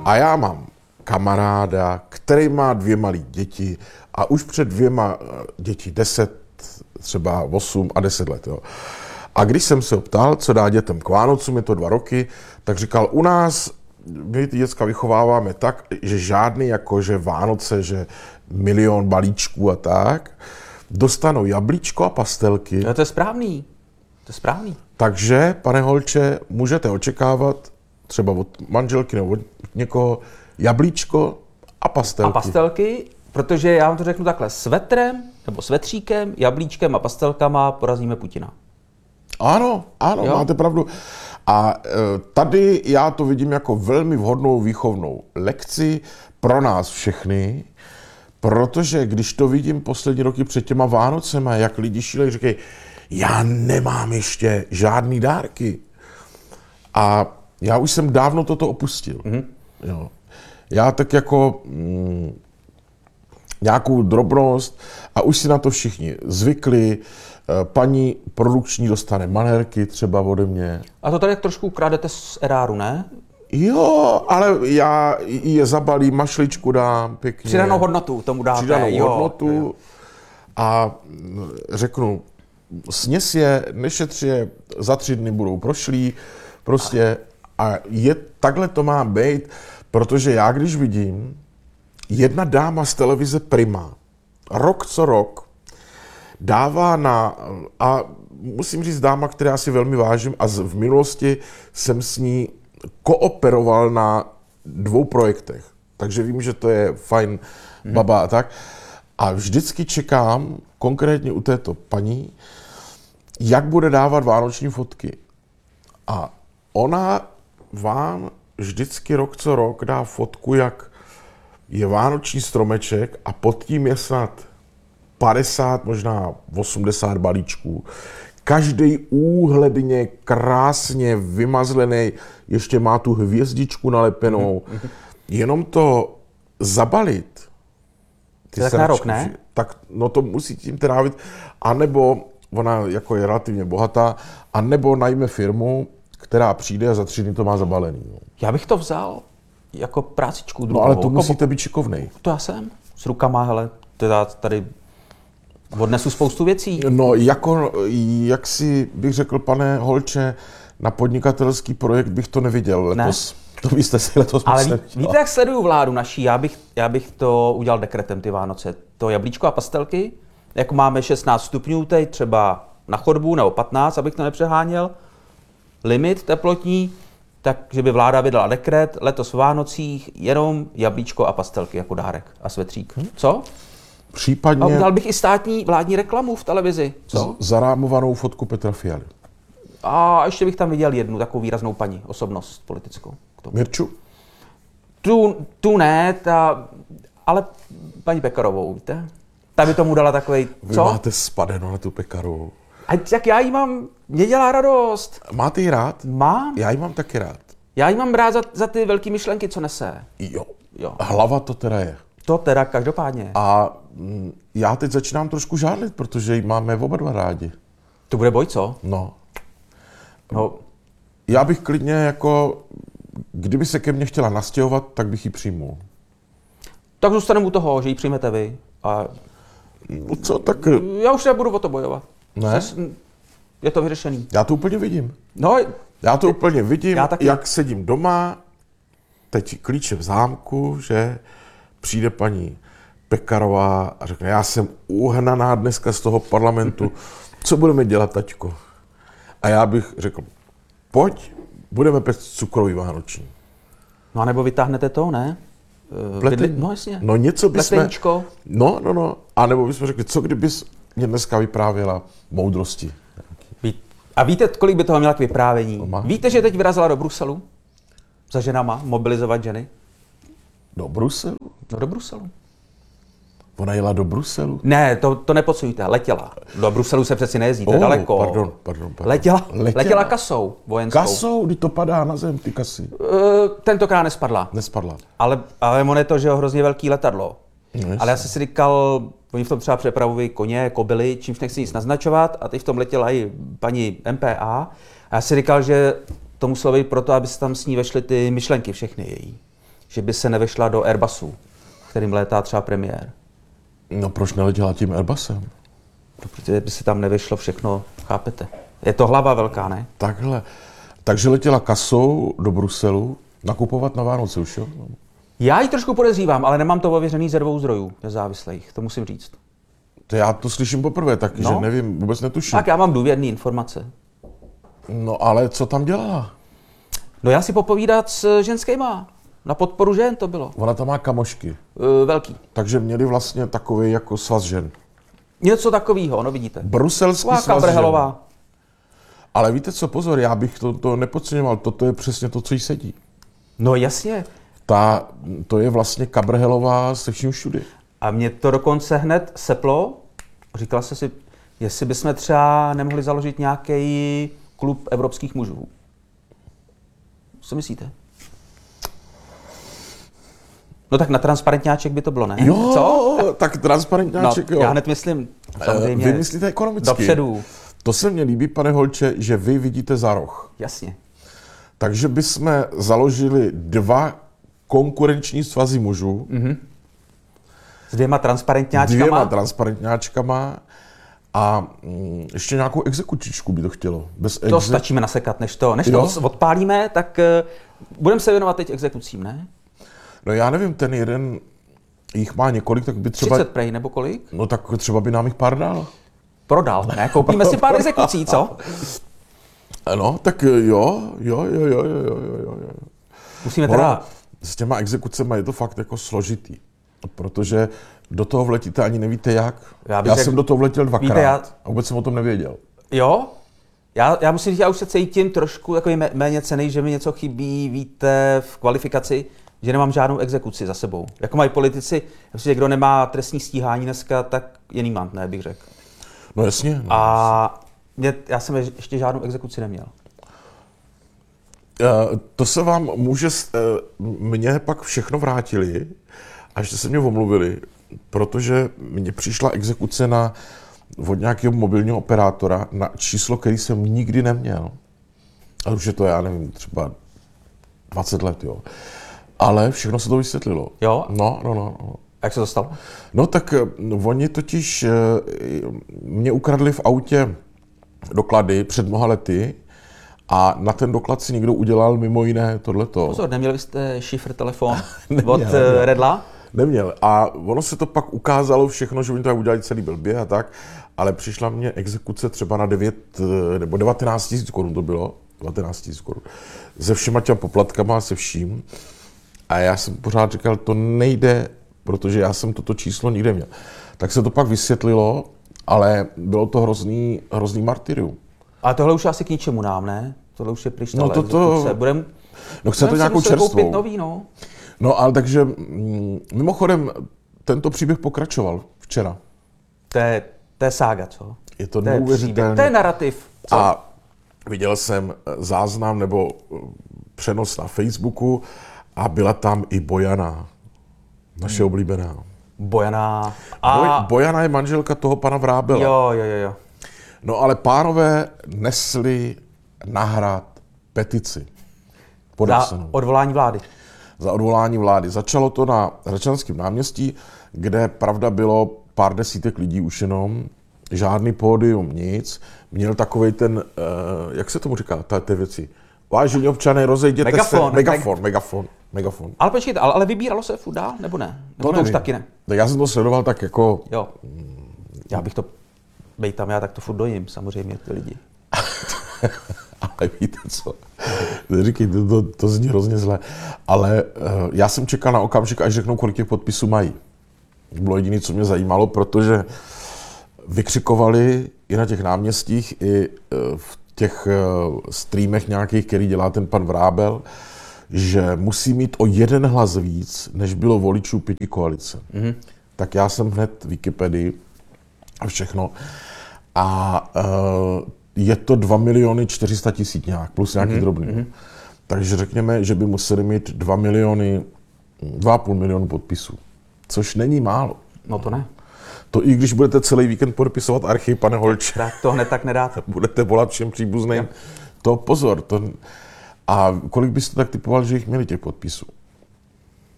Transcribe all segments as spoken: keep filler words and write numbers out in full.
A já mám kamaráda, který má dvě malé děti a už před dvěma děti, deset, třeba osm a deset let. Jo. A když jsem se ho ptal, co dá dětem k Vánocům, je to dva roky, tak říkal, u nás my ty děcka vychováváme tak, že žádný jakože Vánoce, že milion balíčků a tak, dostanou jablíčko a pastelky. No to je správný. To je správný. Takže, pane Holče, můžete očekávat třeba od manželky nebo od někoho jablíčko a pastelky. A pastelky, protože já vám to řeknu takhle, svetrem nebo svetříkem, jablíčkem a pastelkama porazíme Putina. Ano, ano, jo? Máte pravdu. A e, tady já to vidím jako velmi vhodnou výchovnou lekci pro nás všechny, protože když to vidím poslední roky před těma Vánocema, jak lidi šílejí, říkají, já nemám ještě žádný dárky. A já už jsem dávno toto opustil. Mm-hmm. Jo. Já tak jako mm, nějakou drobnost a už si na to všichni zvykli. Paní produkční dostane manérky třeba ode mě. A to tady trošku kradete z eráru, ne? Jo, ale já je zabalím, mašličku dám pěkně. Přidanou hodnotu tomu dáte. Přidanou jo, hodnotu jo. A řeknu, sněz je, nešetři je, za tři dny budou prošlí, prostě a je, takhle to má být, protože já když vidím, jedna dáma z televize Prima, rok co rok, dává na, a musím říct dáma, která si velmi vážím a v minulosti jsem s ní kooperoval na dvou projektech, takže vím, že to je fajn baba a tak. A vždycky čekám, konkrétně u této paní, jak bude dávat vánoční fotky. A ona vám vždycky rok co rok dá fotku, jak je vánoční stromeček a pod tím je snad padesát, možná osmdesát balíčků. Každý úhledně, krásně vymazlený, ještě má tu hvězdičku nalepenou. Mm-hmm. Jenom to zabalit. Ty tak na rok, ne? Tak no to musí tím trávit. A nebo ona jako je relativně bohatá, a nebo najme firmu, která přijde a za tři dny to má zabalený. No. Já bych to vzal jako prácičku druhou. No ale to musíte být šikovnej. To já jsem. S rukama, hele, teda tady odnesu spoustu věcí. No, jako, jak si bych řekl, pane Holče, na podnikatelský projekt bych to neviděl letos. Ne? To byste si letos ale museli. Ví, víte, jak sleduju vládu naší? Já bych, já bych to udělal dekretem ty Vánoce. To jablíčko a pastelky, jako máme šestnáct stupňů teď třeba na chodbu, nebo patnáct, abych to nepřeháněl, limit teplotní, takže by vláda vydala dekret, letos v Vánocích jenom jablíčko a pastelky jako dárek a svetřík. Hm? Co? Případně... A udělal bych i státní vládní reklamu v televizi. Co? Zarámovanou fotku Petra Fialy. A ještě bych tam viděl jednu takovou výraznou paní, osobnost politickou. Mirču? Tu, tu ne, ta, ale paní Pekarovou, víte? Ta by tomu dala takovej, Vy co? máte spadeno na tu Pekarovou. A jak já jí mám, mě dělá radost. Máte ji rád? Mám. Já ji mám taky rád. Já jí mám rád za, za ty velké myšlenky, co nese. Jo. Jo. Hlava to teda je. To teda každopádně. A mm, já teď začínám trošku žádlit, protože ji máme oba dva rádi. To bude boj, co? No. No. Já bych klidně jako, kdyby se ke mně chtěla nastěhovat, tak bych ji přijmul. Tak zůstaneme u toho, že ji přijmete vy. A no co, tak... Já už nebudu o to bojovat. Ne? Je to vyřešený. Já to úplně vidím. No, já to úplně vidím, taky. Jak sedím doma, teď klíče v zámku, že přijde paní Pekarová a řekne, já jsem uhnaná dneska z toho parlamentu, co budeme dělat, taťko? A já bych řekl, pojď, budeme pect cukrový vánoční. No a nebo vytáhnete to, ne? Pleten... No jasně. No něco bychom... Pleteníčko. No, no, no. A nebo bychom řekli, co kdybys mě dneska vyprávěla moudrosti. A víte, kolik by toho měla k vyprávění? No, víte, že teď vyrazila do Bruselu? Za ženama, mobilizovat ženy? Do Bruselu? No do Bruselu. Ona jela do Bruselu? Ne, to, to nepodsujte, letěla. Do Bruselu se přeci nejezdí, to je oh, daleko. Pardon, pardon, pardon. Letěla, letěla. letěla kasou vojenskou. Kasou, kdy to padá na zem, ty kasy. Uh, tentokrát nespadla. Nespadla. Ale, ale on je to, že je hrozně velký letadlo. No, ale já jsem si říkal, oni v tom třeba přepravují koně, kobily, čímž nechci nic naznačovat, a teď v tom letěla i paní M P A. A já si říkal, že to muselo být proto, aby se tam s ní vešly ty myšlenky všechny její. že by se nevešla do Airbusu, kterým létá třeba premiér. No proč neletěla tím Airbusem? Protože by se tam nevešlo všechno, chápete? Je to hlava velká, ne? Takhle. Takže letěla kasou do Bruselu nakupovat na Vánoce už, jo? Já ji trošku podezřívám, ale nemám to ověřený ze dvou zdrojů nezávislých, to musím říct. To já to slyším poprvé, tak No. že nevím, vůbec netuším. Tak já mám důvěrné informace. No ale co tam dělala? No já si popovídat s ženskýma. Na podporu žen to bylo. Ona tam má kamošky, E, velký. takže měli vlastně takový jako svaz žen. Něco takového, no vidíte. Bruselský Taková svaz žen. Kabrhelová. Ale víte co, pozor, já bych to, to nepodceňoval, toto je přesně to, co jí sedí. No jasně. Ta, to je vlastně Kabrhelová se vším všudy. A mě to dokonce hned seplo. Říkala jsem si, jestli bychom třeba nemohli založit nějaký klub evropských mužů. Co myslíte? No tak na transparentňáček by to bylo, ne? Jo, Co? tak transparentňáček, No, jo. já hned myslím, samozřejmě, Vy myslíte ekonomicky. dopředu. To se mně líbí, pane Holče, že vy vidíte za roh. Jasně. Takže bychom založili dva konkurenční svazy mužů, mm-hmm. S dvěma transparentňáčkama. dvěma transparentňáčkama a mm, ještě nějakou exekučičku by to chtělo. Bez To exe- stačíme nasekat, než to, než Jo? to odpálíme, tak uh, budeme se věnovat teď exekucím, ne? No já nevím, ten jeden jich má několik, tak by třeba... třicet prej nebo kolik? No tak třeba by nám jich pár dal. Prodal, ne? Koupíme si pár exekucí, co? No, tak jo, jo, jo, jo, jo, jo, jo, jo. Musíme Ono, teda... s těma exekucemi je to fakt jako složitý, protože do toho vletíte ani nevíte jak. Já Já, bych já řekl- jsem do toho vletěl dvakrát Víte, já- a vůbec jsem o tom nevěděl. Jo? Já, já musím říct, já už se cítím trošku takový mé- méně cenný, že mi něco chybí, víte, v kvalifikaci, že nemám žádnou exekuci za sebou. Jako mají politici, prostě kdo nemá trestní stíhání dneska, tak je nímant, ne, bych řekl. No jasně. No. A mě, já jsem je- ještě žádnou exekuci neměl. Uh, to se vám může, st- uh, mně pak všechno vrátili a ještě se mě omluvili, protože mně přišla exekuce na, od nějakého mobilního operátora na číslo, který jsem nikdy neměl. A už je to, já nevím, třeba dvacet let, jo. Ale všechno se to vysvětlilo. Jo? No, no, no. no. A jak se to stalo? No tak no, oni totiž eh, mě ukradli v autě doklady před mnoha lety a na ten doklad si někdo udělal mimo jiné tohleto. Pozor, neměli jste šifr telefon Neměl, od neměl. eh, Redla? Neměl. A ono se to pak ukázalo všechno, že oni to tak udělali celý blbě a tak, ale přišla mě exekuce třeba na devět eh, nebo devatenáct tisíc korun to bylo, devatenáct tisíc korun, se všema těma poplatkama, se vším. A já jsem pořád říkal, to nejde, protože já jsem toto číslo nikde měl. Tak se to pak vysvětlilo, ale bylo to hrozný, hrozný martyrium. Ale tohle už je asi k ničemu nám, ne? Tohle už je pryč. No tahle toto- exekuce. Budem, No chce to budem si nějakou muset čerstvou. koupit nový, no. No ale takže mm, mimochodem tento příběh pokračoval včera. To je, to je sága, co? Je to To je příběh, neuvěřitelné. to je narrativ. Co? A viděl jsem záznam nebo přenos na Facebooku a byla tam i Bojana, naše oblíbená. Bojana. Boj, A... Bojana je manželka toho pana Vrábela. Jo, jo, jo, jo. No ale pánové nesli na hrad petici Za podepsanou. odvolání vlády. Za odvolání vlády. Začalo to na Hradčanském náměstí, kde pravda bylo pár desítek lidí už jenom, žádný pódium, nic. Měl takovej ten, uh, jak se tomu říká, ta- té věci. Vážení občané, rozejděte Megafon. se. Megafon, megafon, megafon. Ale počkejte, ale, ale vybíralo se furt dál, nebo ne? Nebo to, už nevím. taky ne? Tak já jsem to sledoval tak jako, Jo. Já bych to, bej tam já, tak to furt dojím, samozřejmě, ty lidi. ale víte co, říkej, to, to, to zní hrozně zle, ale uh, já jsem čekal na okamžik, až řeknou, kolik těch podpisů mají. To bylo jediné, co mě zajímalo, protože vykřikovali i na těch náměstích, i uh, v těch uh, streamech nějakých, který dělá ten pan Vrábel, že musí mít o jeden hlas víc, než bylo voličů pěti koalice. Mm-hmm. Tak já jsem hned Wikipedii a všechno. A uh, je to dva miliony čtyři sta tisíc nějak, plus nějaký mm-hmm. drobný. Mm-hmm. Takže řekněme, že by museli mít dva miliony, dva a půl milionu podpisů. Což není málo. No to ne. To i když budete celý víkend podepisovat archiv, pane Holče, Tak to hned tak nedáte. budete volat všem příbuzným, to pozor. To... A kolik byste tak typoval, že jich měli těch podpisů?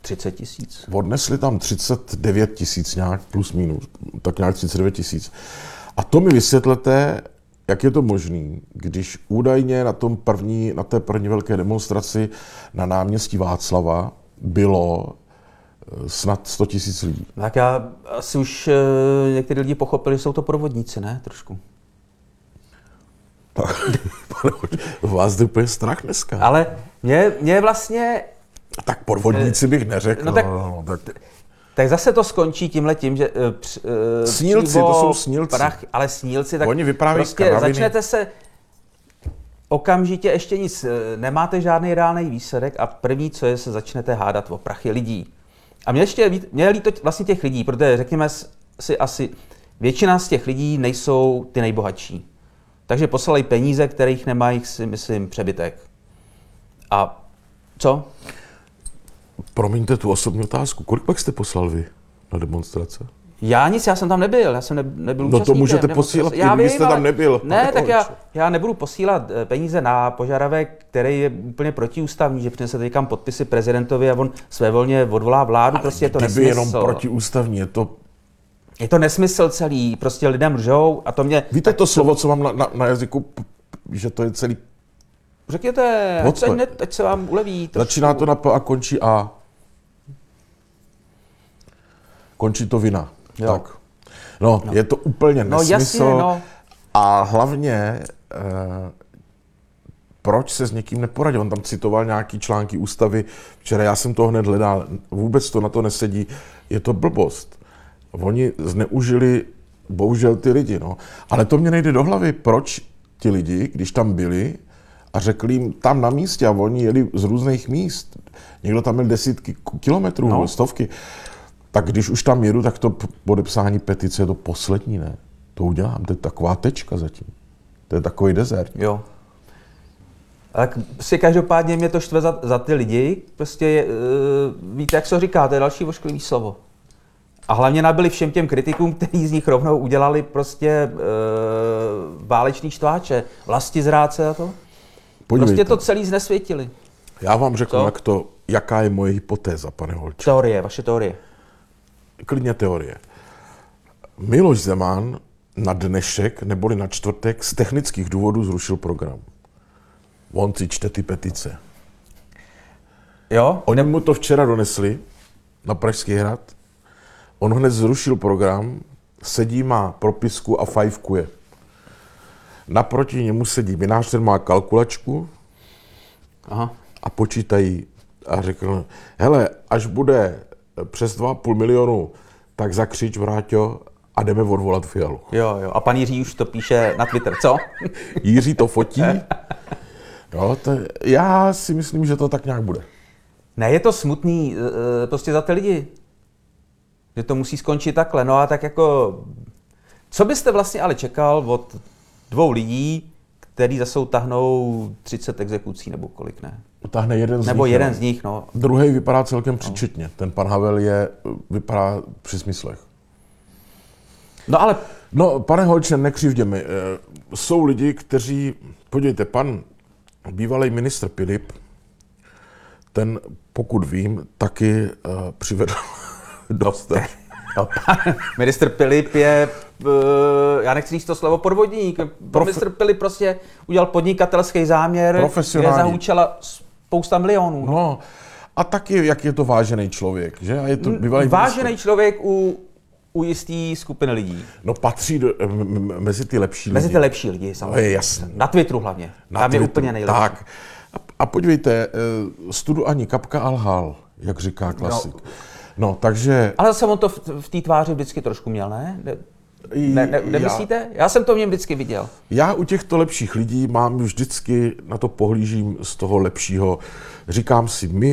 třicet tisíc. Odnesli tam třicet devět tisíc nějak, plus minus, tak nějak třicet devět tisíc. A to mi vysvětlete, jak je to možný, když údajně na, tom první, na té první velké demonstraci na náměstí Václava bylo snad sto tisíc lidí. Tak já asi už e, někteří lidi pochopili, že jsou to podvodníci, ne? Trošku. Tak, vás jde úplně strach dneska. Ale mě, mě vlastně... Tak podvodníci bych neřekl. No tak, no, tak... tak zase to skončí tímhletím, že... E, snílci, příbo, to jsou snílci. Prach, ale snílci, tak oni vyprávějí prostě kraviny. Začnete se... Okamžitě ještě nic, nemáte žádný reálný výsledek a první, co je, se začnete hádat o prachy lidí. A mě ještě mě líto vlastně těch lidí, protože řekněme si asi, většina z těch lidí nejsou ty nejbohatší. Takže poslali peníze, kterých nemají, si myslím, přebytek. A co? Promiňte tu osobní otázku. Kolik pak jste poslal vy na demonstrace? Já nic, já jsem tam nebyl, já jsem ne, nebyl No to účastníkem můžete posílat, já kdyby vím, jste tam nebyl. Ne, tak já, já nebudu posílat peníze na požadavek, který je úplně protiústavní, že přinese teď kam podpisy prezidentovi a on svévolně odvolá vládu, ale prostě je to nesmysl. jenom protiústavní, je to... Je to nesmysl celý, prostě lidem lžou a to mě... Víte to slovo, co mám na, na, na jazyku, že to je celý... Řekněte, ať se, hned, ať se vám uleví. Trošku. Začíná to na P a končí A. Končí to vina. Jo. Tak. No, no, je to úplně no, nesmysl. Jasně, no. A hlavně, eh, proč se s někým neporadil? On tam citoval nějaký články ústavy. Včera já jsem to hned hledal. Vůbec to na to nesedí. Je to blbost. Oni zneužili, bohužel, ty lidi. No. Ale to mě nejde do hlavy. Proč ti lidi, když tam byli a řekli jim tam na místě a oni jeli z různých míst. Někdo tam měl desítky kilometrů, no. stovky. Tak když už tam jedu, tak to podepsání petice je to poslední, ne? To udělám, to je taková tečka zatím. To je takový desert. Jo. Tak si každopádně mě to štve za, za ty lidi, prostě uh, víte, jak se říká, to je další ošklivý slovo. A hlavně nabili všem těm kritikům, kteří z nich rovnou udělali prostě uh, válečný štváče, vlastizrádce a to. Podívejte. Prostě to celý znesvětili. Já vám řeknu, jak to, jaká je moje hypotéza, pane Holče. Teorie, vaše teorie. Klidně teorie. Miloš Zeman na dnešek, neboli na čtvrtek, z technických důvodů zrušil program. On si čte ty petice. Jo? Oni mu to včera donesli na Pražský hrad. On hned zrušil program, sedí, má propisku a fajfkuje. Naproti němu sedí minář, ten má kalkulačku. Aha. A počítají a řekl, hele, až bude přes dva a půl milionu, tak zakřič, Vráťo, a jdeme odvolat Fialu. Jo, jo. A pan Jiří už to píše na Twitter, co? Jiří to fotí. No, to, já si myslím, že to tak nějak bude. Ne, je to smutný prostě za ty lidi. Že to musí skončit takhle. No a tak jako, co byste vlastně ale čekal od dvou lidí, který zase utahnou třicet exekucí nebo kolik, ne? Utáhne jeden z nebo nich. Nebo jeden no. z nich, no. Druhý vypadá celkem příčetně. No. Ten pan Havel je, vypadá při smyslech. No ale... No, pane Holče, nekřivdě mi. Jsou lidi, kteří, podívejte, pan bývalý ministr Pilip, ten, pokud vím, taky uh, přivedl dost. No, pan ministr Pilip je, uh, já nechci říct to slovo podvodník, Profe- ministr Pilip prostě udělal podnikatelský záměr, kde zahučela spousta milionů. No. no, a taky, jak je to vážený člověk, že? A je to bývalý vážený ministr. člověk u, u jistý skupiny lidí. No, patří do, m- m- mezi ty lepší mezi lidi. ty lepší lidi, samozřejmě. Je jasný. Na Twitteru hlavně. Na Tam Twitteru, je úplně nejlepší. Tak. A, a podívejte, studu ani kapka a lhal, jak říká klasik. No. No, takže... Ale zase on to v, v té tváři vždycky trošku měl, ne? Ne, ne, ne nemyslíte? Já, já jsem to v něm vždycky viděl. Já u těchto lepších lidí mám vždycky, na to pohlížím z toho lepšího. Říkám si, my